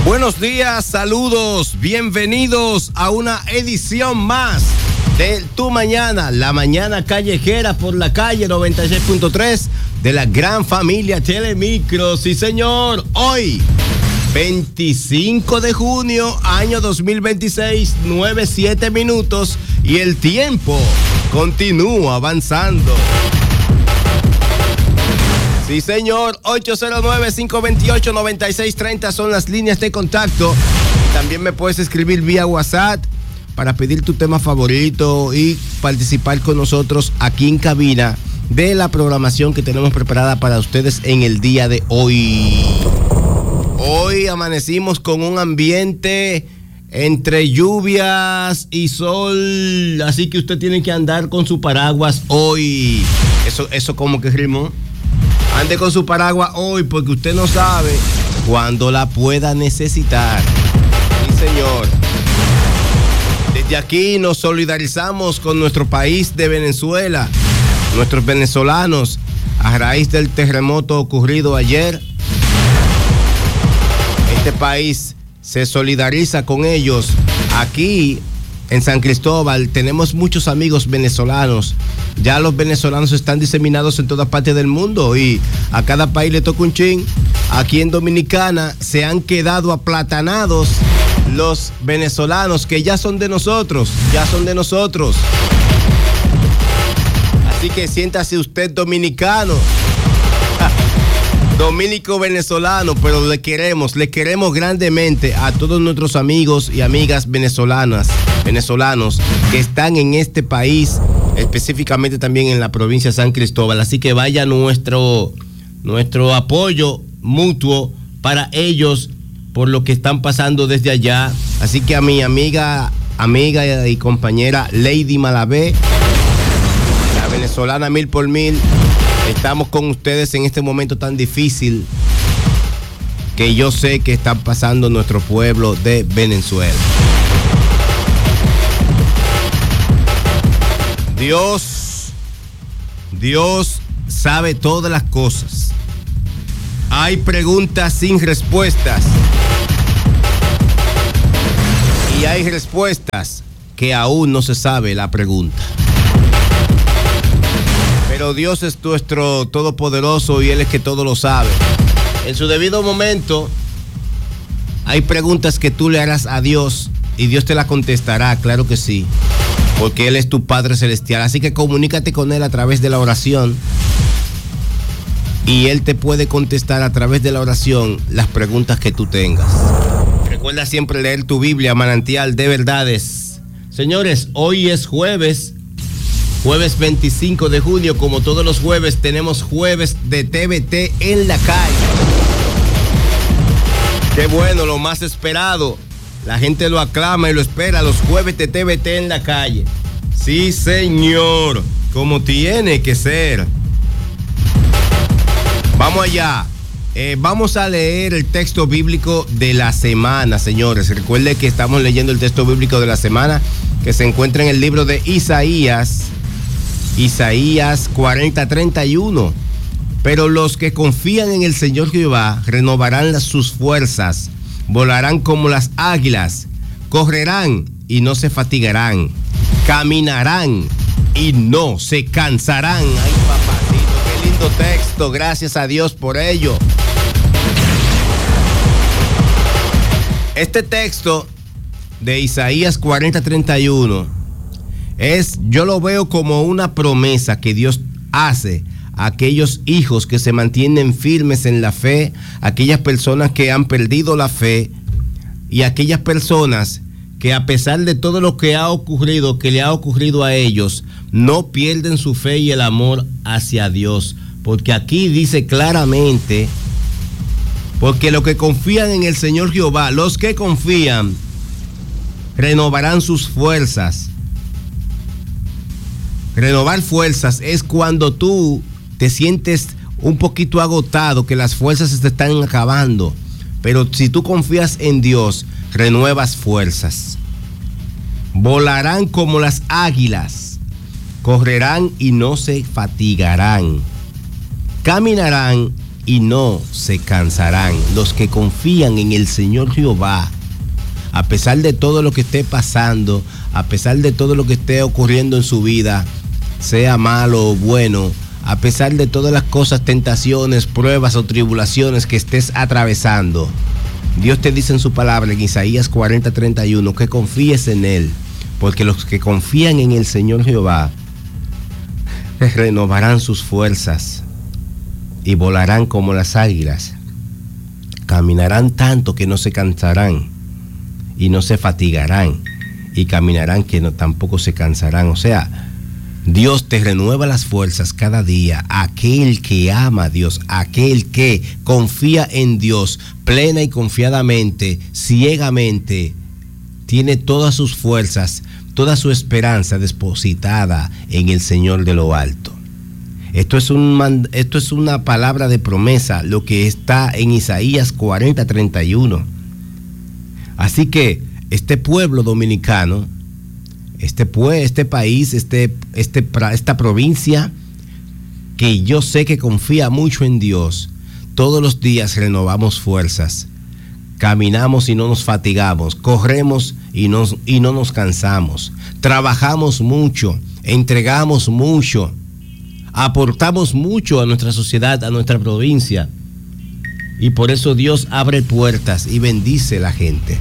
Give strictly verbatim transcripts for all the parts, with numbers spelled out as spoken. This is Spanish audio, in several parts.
Buenos días, saludos, bienvenidos a una edición más de Tu Mañana, la mañana callejera por la calle noventa y seis punto tres de la gran familia Telemicro. Sí, señor, hoy, veinticinco de junio, año dos mil veintiséis, nueve, siete minutos, y el tiempo continúa avanzando. Sí, señor, ocho cero nueve, cinco dos ocho, nueve seis tres cero son las líneas de contacto. También me puedes escribir vía WhatsApp para pedir tu tema favorito y participar con nosotros aquí en cabina de la programación que tenemos preparada para ustedes en el día de hoy. Hoy amanecimos con un ambiente entre lluvias y sol, así que usted tiene que andar con su paraguas hoy. Eso, eso como que rimó. Ande con su paraguas hoy porque usted no sabe cuándo la pueda necesitar. Sí, señor. Desde aquí nos solidarizamos con nuestro país de Venezuela, nuestros venezolanos, a raíz del terremoto ocurrido ayer. Este país se solidariza con ellos. Aquí en San Cristóbal tenemos muchos amigos venezolanos. Ya los venezolanos están diseminados en toda parte del mundo y a cada país le toca un chin. Aquí en Dominicana se han quedado aplatanados los venezolanos que ya son de nosotros, ya son de nosotros. Así que siéntase usted dominicano, dominico venezolano, pero le queremos, le queremos grandemente a todos nuestros amigos y amigas venezolanas, venezolanos que están en este país, específicamente también en la provincia de San Cristóbal. Así que vaya nuestro, nuestro apoyo mutuo para ellos por lo que están pasando desde allá. Así que a mi amiga, amiga y compañera Lady Malavé, la venezolana mil por mil, estamos con ustedes en este momento tan difícil que yo sé que están pasando nuestro pueblo de Venezuela. Dios, Dios sabe todas las cosas. Hay preguntas sin respuestas. Y hay respuestas que aún no se sabe la pregunta. Pero Dios es nuestro todopoderoso y Él es que todo lo sabe. En su debido momento, hay preguntas que tú le harás a Dios y Dios te la contestará, claro que sí. Porque Él es tu Padre Celestial. Así que comunícate con Él a través de la oración. Y Él te puede contestar a través de la oración las preguntas que tú tengas. Recuerda siempre leer tu Biblia, manantial de verdades. Señores, hoy es jueves. Jueves veinticinco de junio. Como todos los jueves, tenemos jueves de T V T en la calle. Qué bueno, lo más esperado. La gente lo aclama y lo espera, los jueves de T V T en la calle. Sí, señor, como tiene que ser. Vamos allá. Eh, vamos a leer el texto bíblico de la semana, señores. Recuerde que estamos leyendo el texto bíblico de la semana que se encuentra en el libro de Isaías. Isaías cuarenta, treinta y uno. Pero los que confían en el Señor Jehová renovarán las, sus fuerzas. Volarán como las águilas, correrán y no se fatigarán, caminarán y no se cansarán. Ay, papacito, qué lindo texto, gracias a Dios por ello. Este texto de Isaías cuarenta, treinta y uno es, yo lo veo como una promesa que Dios hace a aquellos hijos que se mantienen firmes en la fe, aquellas personas que han perdido la fe y aquellas personas que a pesar de todo lo que ha ocurrido, que le ha ocurrido a ellos, no pierden su fe y el amor hacia Dios. Porque aquí dice claramente, porque los que confían en el Señor Jehová, los que confían, renovarán sus fuerzas. Renovar fuerzas es cuando tú te sientes un poquito agotado, que las fuerzas se te están acabando. Pero si tú confías en Dios, renuevas fuerzas. Volarán como las águilas, correrán y no se fatigarán, caminarán y no se cansarán. Los que confían en el Señor Jehová, a pesar de todo lo que esté pasando, a pesar de todo lo que esté ocurriendo en su vida, sea malo o bueno, a pesar de todas las cosas, tentaciones, pruebas o tribulaciones que estés atravesando, Dios te dice en su palabra, en Isaías cuarenta, treinta y uno, que confíes en Él, porque los que confían en el Señor Jehová renovarán sus fuerzas y volarán como las águilas, caminarán tanto que no se cansarán y no se fatigarán, y caminarán que no, tampoco se cansarán. O sea, Dios te renueva las fuerzas cada día. Aquel que ama a Dios, aquel que confía en Dios plena y confiadamente, ciegamente, tiene todas sus fuerzas, toda su esperanza depositada en el Señor de lo alto. Esto es, un, esto es una palabra de promesa, lo que está en Isaías cuarenta, treinta y uno. Así que este pueblo dominicano, Este, pues, este país, este, este, esta provincia, que yo sé que confía mucho en Dios, todos los días renovamos fuerzas, caminamos y no nos fatigamos, corremos y, nos, y no nos cansamos, trabajamos mucho, entregamos mucho, aportamos mucho a nuestra sociedad, a nuestra provincia, y por eso Dios abre puertas y bendice a la gente.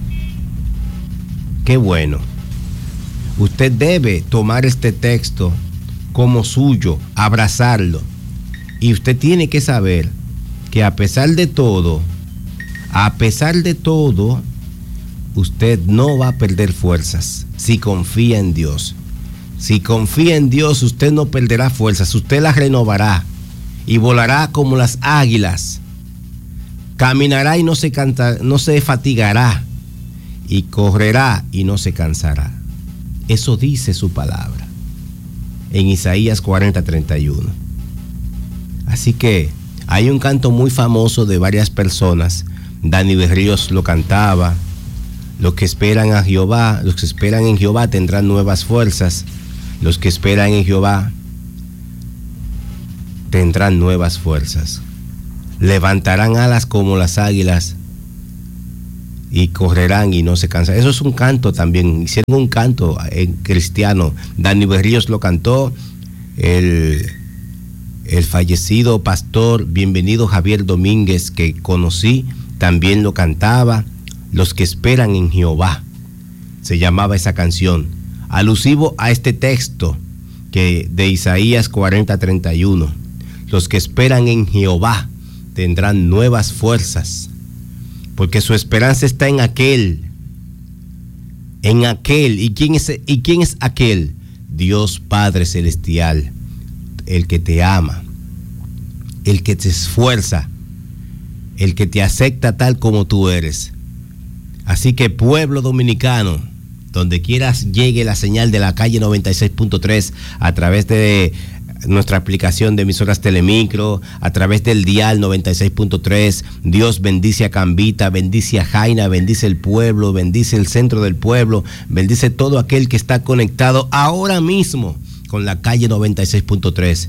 Qué bueno. Usted debe tomar este texto como suyo, abrazarlo. Y usted tiene que saber que a pesar de todo, a pesar de todo, usted no va a perder fuerzas si confía en Dios. Si confía en Dios, usted no perderá fuerzas, usted las renovará y volará como las águilas. Caminará y no se, canta, no se fatigará, y correrá y no se cansará. Eso dice su palabra en Isaías cuarenta, treinta y uno. Así que hay un canto muy famoso de varias personas. Dani Berríos lo cantaba. Los que esperan a Jehová, los que esperan en Jehová tendrán nuevas fuerzas. Los que esperan en Jehová tendrán nuevas fuerzas. Levantarán alas como las águilas y correrán y no se cansan. Eso es un canto también. Hicieron un canto en cristiano. Dani Berríos lo cantó. El, el fallecido pastor Bienvenido Javier Domínguez, que conocí, también lo cantaba. Los que esperan en Jehová, se llamaba esa canción, alusivo a este texto que de Isaías cuarenta, treinta y uno. Los que esperan en Jehová tendrán nuevas fuerzas, porque su esperanza está en aquel, en aquel. ¿Y quién es, y quién es aquel? Dios Padre Celestial, el que te ama, el que te esfuerza, el que te acepta tal como tú eres. Así que, pueblo dominicano, donde quieras llegue la señal de la calle noventa y seis punto tres a través de nuestra aplicación de emisoras Telemicro, a través del dial noventa y seis punto tres. Dios bendice a Cambita, bendice a Jaina, bendice el pueblo, bendice el centro del pueblo, bendice todo aquel que está conectado ahora mismo con la calle noventa y seis punto tres.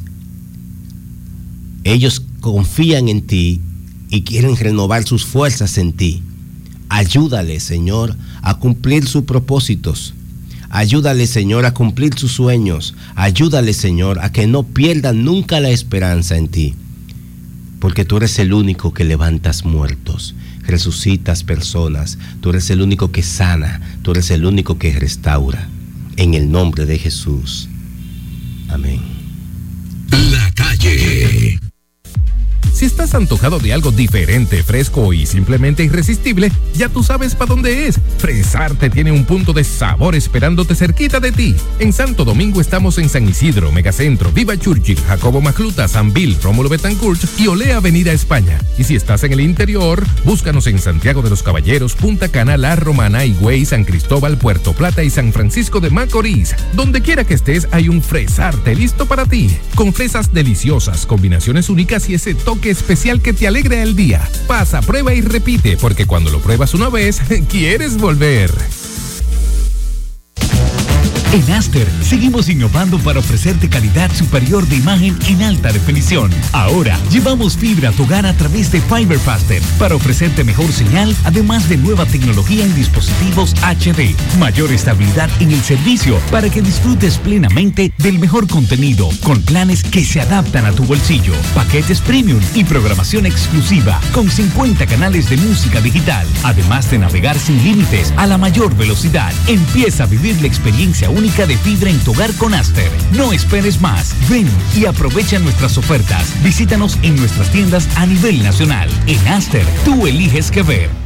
Ellos confían en ti y quieren renovar sus fuerzas en ti. Ayúdale, Señor, a cumplir sus propósitos. Ayúdale, Señor, a cumplir sus sueños. Ayúdale, Señor, a que no pierdan nunca la esperanza en ti. Porque tú eres el único que levantas muertos, resucitas personas. Tú eres el único que sana. Tú eres el único que restaura. En el nombre de Jesús. Amén. La calle. Si estás antojado de algo diferente, fresco y simplemente irresistible, ya tú sabes para dónde es. Fresarte tiene un punto de sabor esperándote cerquita de ti. En Santo Domingo estamos en San Isidro, Megacentro, Viva Churchill, Jacobo Macluta, San Bill, Rómulo Betancourt y Olea Avenida España. Y si estás en el interior, búscanos en Santiago de los Caballeros, Punta Cana, La Romana, Higüey, San Cristóbal, Puerto Plata y San Francisco de Macorís. Donde quiera que estés, hay un Fresarte listo para ti. Con fresas deliciosas, combinaciones únicas y ese toque especial que te alegra el día. Pasa, prueba y repite, porque cuando lo pruebas una vez, quieres volver. En Aster seguimos innovando para ofrecerte calidad superior de imagen en alta definición. Ahora llevamos fibra a tu hogar a través de Fiberfaster para ofrecerte mejor señal, además de nueva tecnología en dispositivos H D, mayor estabilidad en el servicio para que disfrutes plenamente del mejor contenido con planes que se adaptan a tu bolsillo, paquetes premium y programación exclusiva con cincuenta canales de música digital, además de navegar sin límites a la mayor velocidad. Empieza a vivir la experiencia única de fibra en tu hogar con Aster. No esperes más. Ven y aprovecha nuestras ofertas. Visítanos en nuestras tiendas a nivel nacional. En Aster, tú eliges qué ver.